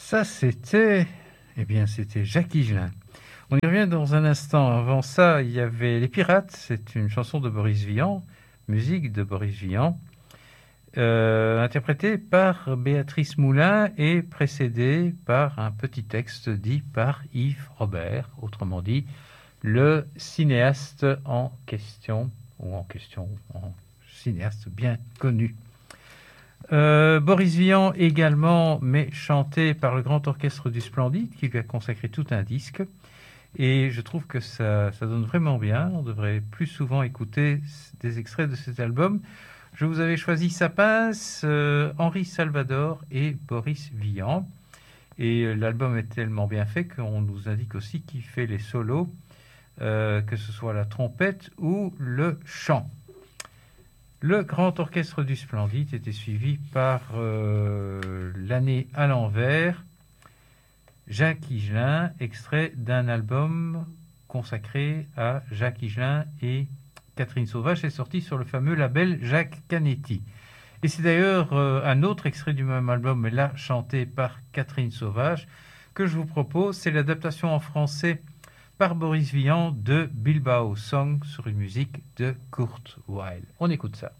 Ça, c'était Jacques Higelin. On y revient dans un instant. Avant ça, il y avait Les Pirates. C'est une chanson de Boris Vian, musique de Boris Vian, interprétée par Béatrice Moulin et précédée par un petit texte dit par Yves Robert, autrement dit, le cinéaste en question, en cinéaste bien connu. Boris Vian également, mais chanté par le Grand Orchestre du Splendide, qui lui a consacré tout un disque. Et je trouve que ça donne vraiment bien. On devrait plus souvent écouter des extraits de cet album. Je vous avais choisi Sapiens, Henri Salvador et Boris Vian. Et l'album est tellement bien fait qu'on nous indique aussi qui fait les solos, que ce soit la trompette ou le chant. Le Grand Orchestre du Splendide était suivi par L'année à l'envers, Jacques Higelin, extrait d'un album consacré à Jacques Higelin et Catherine Sauvage, est sorti sur le fameux label Jacques Canetti. Et c'est d'ailleurs un autre extrait du même album, mais là chanté par Catherine Sauvage, que je vous propose. C'est l'adaptation en français par Boris Vian de Bilbao Song sur une musique de Kurt Weill. On écoute ça.